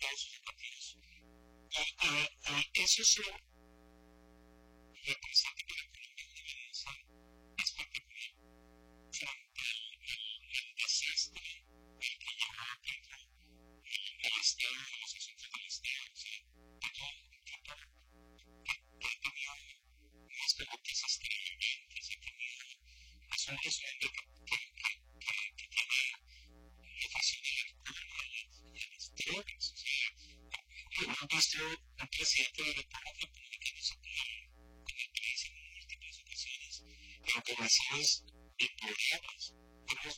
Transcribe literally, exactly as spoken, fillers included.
todos sus partidos. Y, y, y eso es un representante que la Colombia debe ser espectacular frente al, al, al desastre el que llevaba Petro el Estado, los asuntos del Estado, o sea, tenía un tipo que, que ha tenido unas pelotas extremadamente, ha tenido, es un, es un hombre que, que, que, que tiene la facilidad con y a las drogas, o sea, hemos visto un presidente de la República comunicándose con el, con el país en múltiples ocasiones, en comisiones imploradas